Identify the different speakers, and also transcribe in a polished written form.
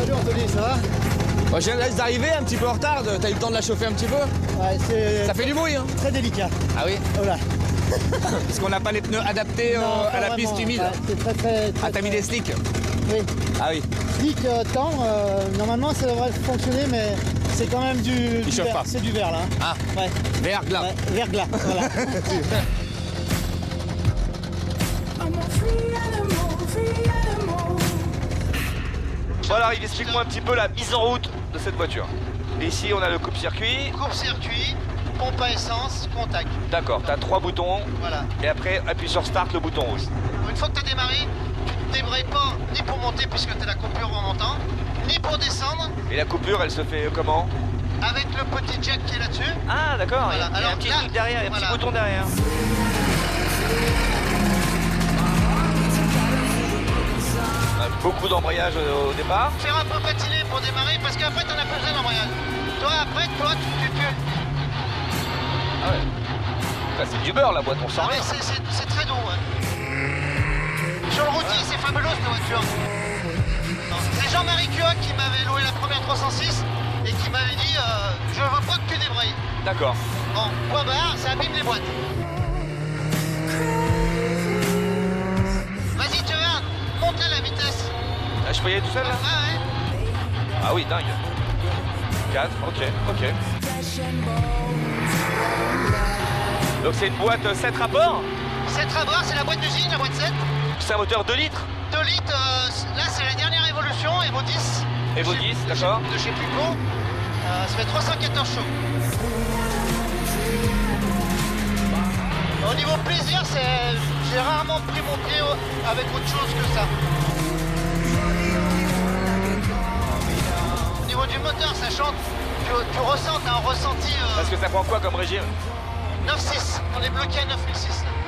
Speaker 1: Salut Anthony, ça va?
Speaker 2: Moi, je viens d'arriver un petit peu en retard, t'as eu le temps de la chauffer un petit peu?
Speaker 1: Ouais, c'est...
Speaker 2: Ça fait du bruit, hein?
Speaker 1: Très délicat.
Speaker 2: Ah oui?
Speaker 1: Voilà.
Speaker 2: Parce qu'on n'a pas les pneus adaptés
Speaker 1: Non,
Speaker 2: à la
Speaker 1: pas
Speaker 2: piste
Speaker 1: vraiment.
Speaker 2: humide.
Speaker 1: Ouais, c'est très,
Speaker 2: Ah, t'as mis des slicks?
Speaker 1: Oui.
Speaker 2: Ah oui.
Speaker 1: Slick tendre, normalement ça devrait fonctionner, mais c'est quand même du
Speaker 2: chauffe
Speaker 1: verre.
Speaker 2: pas.
Speaker 1: C'est du verre là. Hein.
Speaker 2: Ah,
Speaker 1: Ouais.
Speaker 2: verglas.
Speaker 1: Ouais, verglas, voilà.
Speaker 3: Bon alors Yves, explique-moi un petit peu la mise en route de cette voiture. Ici on a le coupe-circuit.
Speaker 1: Court-circuit, pompe à essence, contact.
Speaker 3: D'accord, t'as 3 boutons.
Speaker 1: Voilà.
Speaker 3: Et après appuie sur start, le bouton rouge.
Speaker 1: Une fois que tu as démarré, tu ne débrailles pas ni pour monter puisque tu as la coupure en montant, ni pour descendre,
Speaker 3: Et la coupure elle se fait comment?
Speaker 1: avec le petit jack qui est là-dessus.
Speaker 3: Ah d'accord,
Speaker 1: Voilà.
Speaker 3: il y a un
Speaker 1: Alors,
Speaker 3: petit
Speaker 1: là,
Speaker 3: truc derrière, il y a un
Speaker 1: voilà.
Speaker 3: petit bouton derrière. On a beaucoup d'embrayage au départ.
Speaker 1: Faire un peu patiner pour démarrer parce qu'après t'en as pas besoin d'embrayage. Toi après, tu...
Speaker 3: Ah ouais. Là c'est du beurre la boîte, on sent
Speaker 1: Ah
Speaker 3: rien.
Speaker 1: ouais, c'est très doux. Ouais. Sur le routier, c'est fabuleux cette voiture. C'est Jean-Marie Cuoc qui m'avait loué la première 306 et qui m'avait dit je veux pas que tu débrayes.
Speaker 3: D'accord.
Speaker 1: Bon, point barre, ça abîme les boîtes. Vas-y, tu vas, monte là la vitesse.
Speaker 3: Là, je peux y aller tout seul là?
Speaker 1: Ah ouais.
Speaker 3: Ah oui, dingue. 4, ok. Donc c'est une boîte 7 rapports.
Speaker 1: 7 rapports, c'est la boîte d'usine, la boîte 7.
Speaker 3: C'est un moteur 2 litres.
Speaker 1: 2 litres, là c'est la dernière évolution, Evo 10.
Speaker 3: Evo
Speaker 1: De chez-
Speaker 3: 10, d'accord.
Speaker 1: De chez Puplo. Ça fait 314 chevaux. Au niveau plaisir, j'ai rarement pris mon pied avec autre chose que ça. Au niveau du moteur, ça chante. Tu ressens, t'as un ressenti
Speaker 3: Parce que ça prend quoi comme régime?
Speaker 1: 9.6. On est bloqué à 9.6.